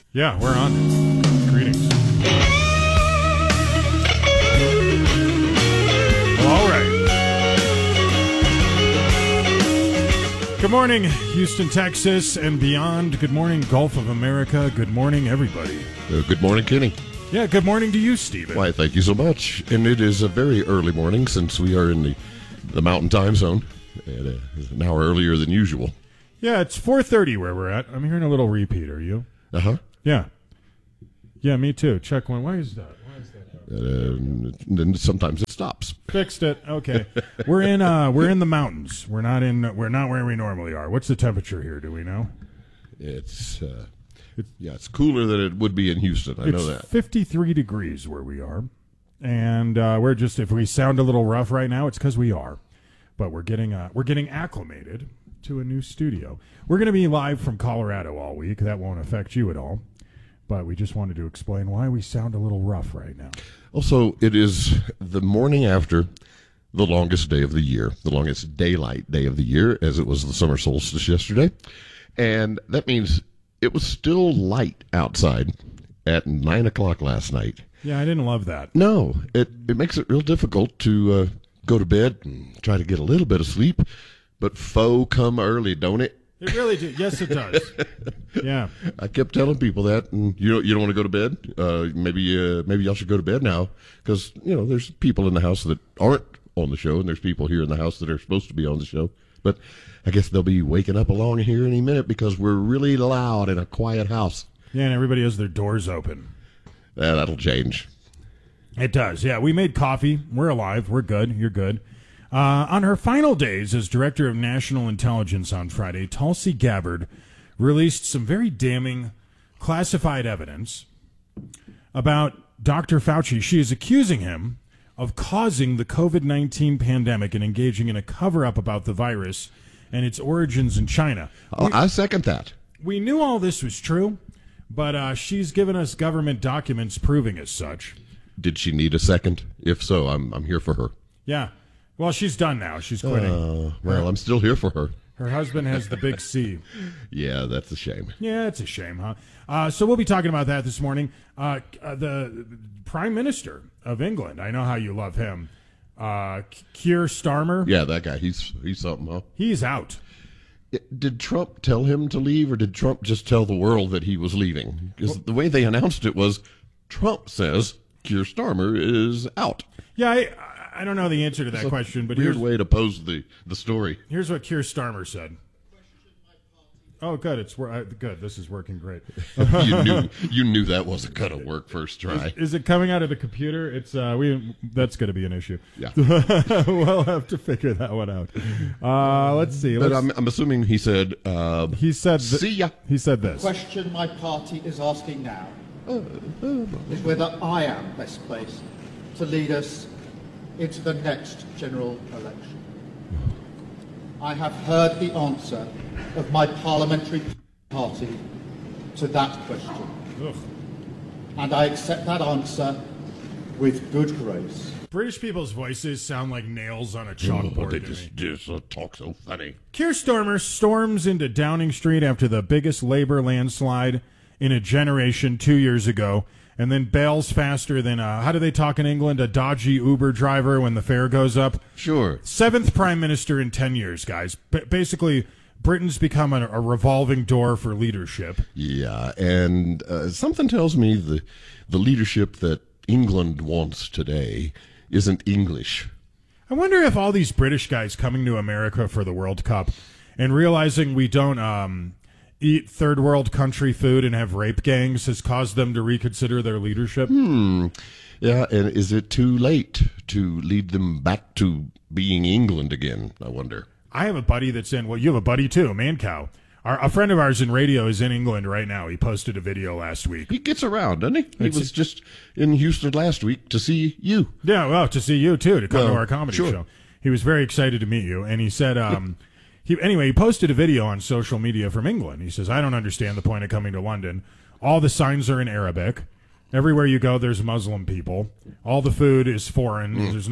Yeah, we're on. Greetings. Well, all right. Good morning, Houston, Texas, and beyond. Good morning, Gulf of America. Good morning, everybody. Good morning, Kenny. Yeah, good morning to you, Stephen. Why, thank you so much. And it is a very early morning since we are in the Mountain Time Zone, and an hour earlier than usual. Yeah, it's 4:30 where we're at. I'm hearing a little repeat. Are you? Uh-huh. Yeah. Yeah, me too. Check one. Why is that? Then sometimes it stops. Fixed it. Okay. We're in the mountains. We're not where we normally are. What's the temperature here? Do we know? It's cooler than it would be in Houston. I know that. It's 53 degrees where we are. And we're just, if we sound a little rough right now, it's because we are. But we're getting acclimated to a new studio. We're going to be live from Colorado all week. That won't affect you at all. But we just wanted to explain why we sound a little rough right now. Also, it is the morning after the longest day of the year, the longest daylight day of the year, as it was the summer solstice yesterday. And that means it was still light outside at 9 o'clock last night. Yeah, I didn't love that. No, it makes it real difficult to go to bed and try to get a little bit of sleep. But faux come early, don't it? It really does. Yes, it does. Yeah. I kept telling people that, and you don't want to go to bed. Maybe y'all should go to bed now, because there's people in the house that aren't on the show, and there's people here in the house that are supposed to be on the show. But I guess they'll be waking up along here any minute because we're really loud in a quiet house. Yeah, and everybody has their doors open. That'll change. It does. Yeah, we made coffee. We're alive. We're good. You're good. On her final days as Director of National Intelligence on Friday, Tulsi Gabbard released some very damning classified evidence about Dr. Fauci. She is accusing him of causing the COVID-19 pandemic and engaging in a cover-up about the virus and its origins in China. I second that. We knew all this was true, but she's given us government documents proving as such. Did she need a second? If so, I'm here for her. Yeah. Well, she's done now. She's quitting. Well, I'm still here for her. Her husband has the big C. Yeah, that's a shame. Yeah, it's a shame, huh? So we'll be talking about that this morning. The Prime Minister of England, I know how you love him, Keir Starmer. Yeah, that guy. He's something, huh? He's out. Did Trump tell him to leave, or did Trump just tell the world that he was leaving? Because the way they announced it was, Trump says Keir Starmer is out. Yeah, I don't know the answer to that question, but weird way to pose the story. Here's what Keir Starmer said. Oh, good. It's good. This is working great. you knew that wasn't gonna work first try. Is it coming out of the computer? It's that's gonna be an issue. Yeah, we'll have to figure that one out. Let's see. But I'm assuming he said. He said. See ya. He said this. The question my party is asking now is whether I am best placed to lead us into the next general election. I have heard the answer of my parliamentary party to that question. Ugh. And I accept that answer with good grace. British people's voices sound like nails on a chalkboard. They just talk so funny. Keir Starmer storms into Downing Street after the biggest Labour landslide in a generation 2 years ago, and then bails faster than, how do they talk in England, a dodgy Uber driver when the fare goes up? Sure. 7th Prime Minister in 10 years, guys. Basically, Britain's become a revolving door for leadership. Yeah, and something tells me the leadership that England wants today isn't English. I wonder if all these British guys coming to America for the World Cup and realizing we don't eat third world country food and have rape gangs has caused them to reconsider their leadership. Yeah, and is it too late to lead them back to being England again, I wonder? I have a buddy that's in, well, you have a buddy too, Mancow. A friend of ours in radio is in England right now. He posted a video last week. He gets around, doesn't he? He was just in Houston last week to see you. Yeah, well, to see you too, to come to our comedy show. He was very excited to meet you, and he said, he posted a video on social media from England. He says, I don't understand the point of coming to London. All the signs are in Arabic. Everywhere you go, there's Muslim people. All the food is foreign. There's no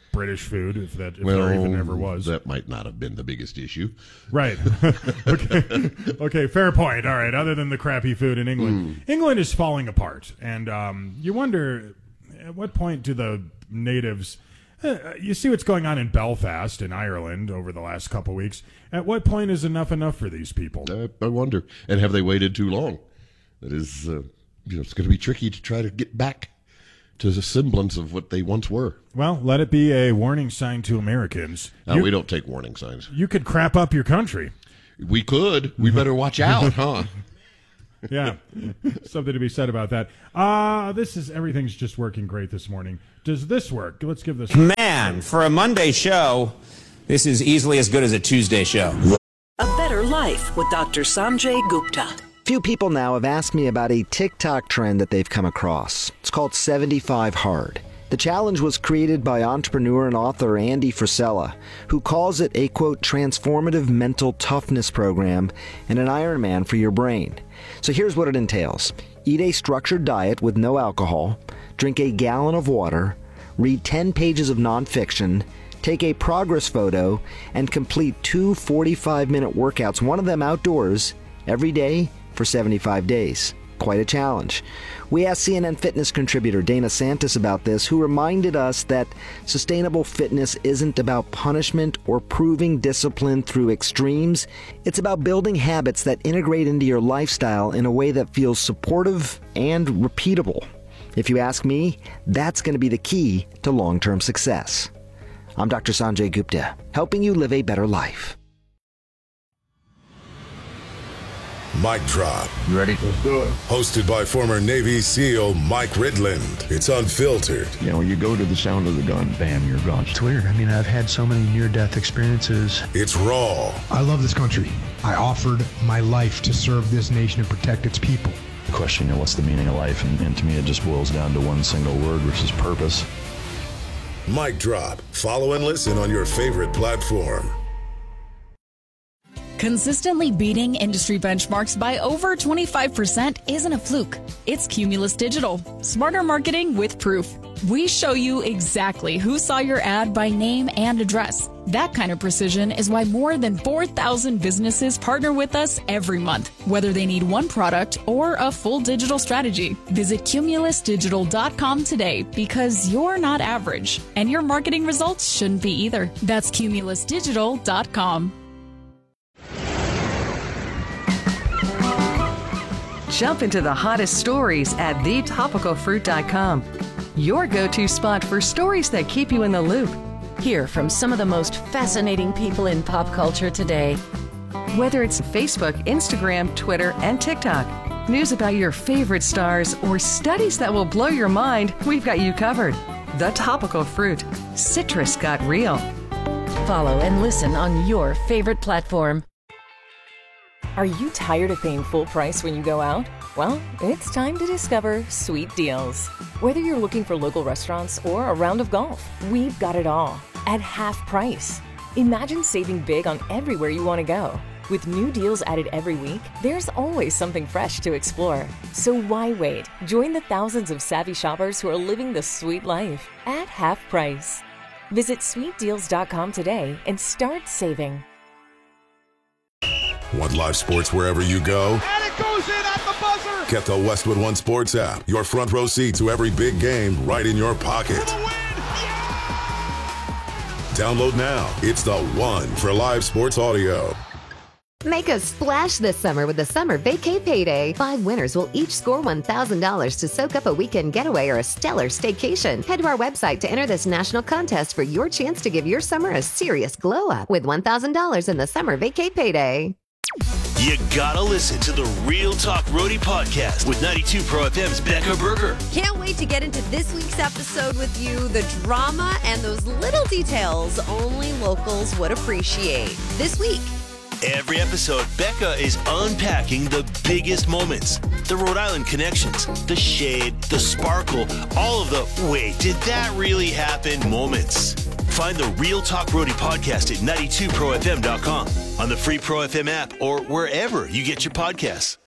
British food, if there even ever was. That might not have been the biggest issue. Right. Okay, fair point. All right, other than the crappy food in England. England is falling apart, and you wonder, at what point do the natives... you see what's going on in Belfast in Ireland over the last couple of weeks. At what point is enough for these people? I wonder. And have they waited too long? That is, it's going to be tricky to try to get back to the semblance of what they once were. Well, let it be a warning sign to Americans. We don't take warning signs. You could crap up your country. We could. We better watch out, huh? Yeah, something to be said about that. Everything's just working great this morning. Does this work? Let's give this... Man, for a Monday show, this is easily as good as a Tuesday show. A Better Life with Dr. Sanjay Gupta. Few people now have asked me about a TikTok trend that they've come across. It's called 75 Hard. The challenge was created by entrepreneur and author Andy Frisella, who calls it a, quote, transformative mental toughness program and an Ironman for your brain. So here's what it entails. Eat a structured diet with no alcohol, drink a gallon of water, read 10 pages of nonfiction, take a progress photo, and complete 2 45-minute workouts, one of them outdoors, every day for 75 days. Quite a challenge. We asked CNN Fitness contributor Dana Santis about this, who reminded us that sustainable fitness isn't about punishment or proving discipline through extremes. It's about building habits that integrate into your lifestyle in a way that feels supportive and repeatable. If you ask me, that's going to be the key to long-term success. I'm Dr. Sanjay Gupta, helping you live a better life. Mic Drop. You ready? Let's do it. Hosted by former Navy SEAL Mike Ridland. It's unfiltered. You know, you go to the sound of the gun, bam, you're gone. It's weird. I mean, I've had so many near-death experiences. It's raw. I love this country. I offered my life to serve this nation and protect its people. The question, what's the meaning of life? And to me, it just boils down to one single word, which is purpose. Mic Drop. Follow and listen on your favorite platform. Consistently beating industry benchmarks by over 25% isn't a fluke. It's Cumulus Digital. Smarter marketing with proof. We show you exactly who saw your ad by name and address. That kind of precision is why more than 4,000 businesses partner with us every month, whether they need one product or a full digital strategy. Visit cumulusdigital.com today, because you're not average, and your marketing results shouldn't be either. That's cumulusdigital.com. Jump into the hottest stories at thetopicalfruit.com. Your go-to spot for stories that keep you in the loop. Hear from some of the most fascinating people in pop culture today. Whether it's Facebook, Instagram, Twitter, and TikTok, news about your favorite stars, or studies that will blow your mind, we've got you covered. The Topical Fruit. Citrus got real. Follow and listen on your favorite platform. Are you tired of paying full price when you go out? Well, it's time to discover Sweet Deals. Whether you're looking for local restaurants or a round of golf, we've got it all at half price. Imagine saving big on everywhere you want to go. With new deals added every week, there's always something fresh to explore. So why wait? Join the thousands of savvy shoppers who are living the sweet life at half price. Visit sweetdeals.com today and start saving. Want live sports wherever you go? And it goes in at the buzzer! Get the Westwood One Sports app. Your front row seat to every big game right in your pocket. Download now. It's the one for live sports audio. Make a splash this summer with the Summer Vacay Payday. 5 winners will each score $1,000 to soak up a weekend getaway or a stellar staycation. Head to our website to enter this national contest for your chance to give your summer a serious glow up with $1,000 in the Summer Vacay Payday. You gotta listen to the Real Talk Roadie podcast with 92 Pro FM's Becca Berger. Can't wait to get into this week's episode with you. The drama and those little details only locals would appreciate. This week, every episode, Becca is unpacking the biggest moments, the Rhode Island connections, the shade, the sparkle, all of the wait, did that really happen moments. Find the Real Talk Roadie podcast at 92profm.com, on the free Pro FM app, or wherever you get your podcasts.